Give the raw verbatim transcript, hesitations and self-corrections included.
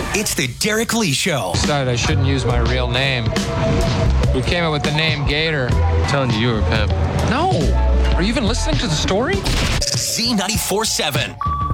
It's the Derek Lee Show. Decided I shouldn't use my real name. We came up with the name Gator. I'm telling you, you were a pimp. No. Are you even listening to the story? Z ninety-four seven.